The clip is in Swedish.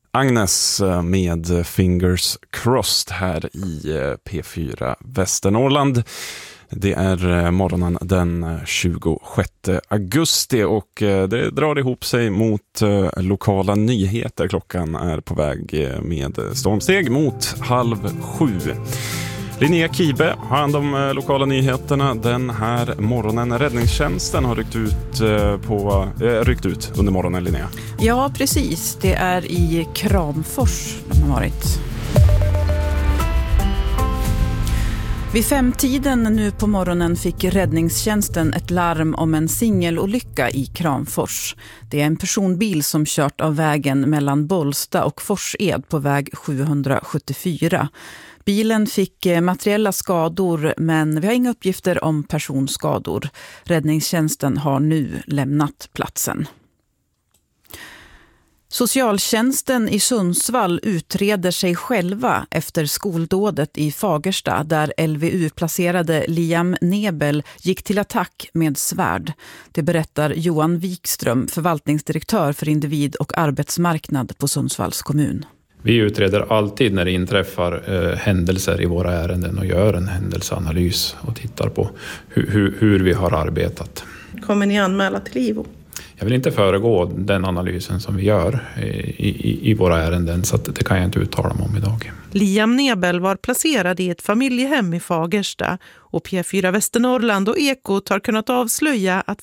Agnes med Fingers Crossed här i P4 Västernorrland. Det är morgonen den 26 augusti och det drar ihop sig mot lokala nyheter. Klockan är på väg med stormsteg mot 6:30. Linnea Kibe har hand om lokala nyheterna den här morgonen. Räddningstjänsten har ryckt ut under morgonen, Linnea. Ja, precis. Det är i Kramfors de har varit. Vid 5-tiden nu på morgonen fick räddningstjänsten ett larm om en singelolycka i Kramfors. Det är en personbil som kört av vägen mellan Bollsta och Forsed på väg 774. Bilen fick materiella skador, men vi har inga uppgifter om personskador. Räddningstjänsten har nu lämnat platsen. Socialtjänsten i Sundsvall utreder sig själva efter skoldådet i Fagersta där LVU-placerade Liam Nebel gick till attack med svärd. Det berättar Johan Wikström, förvaltningsdirektör för individ- och arbetsmarknad på Sundsvalls kommun. Vi utreder alltid när det inträffar händelser i våra ärenden och gör en händelseanalys och tittar på hur vi har arbetat. Kommer ni anmäla till IVO? Jag vill inte föregå den analysen som vi gör i våra ärenden, så att det kan jag inte uttala mig om idag. Liam Nebel var placerad i ett familjehem i Fagersta och P4 Västernorrland och Ekot har kunnat avslöja att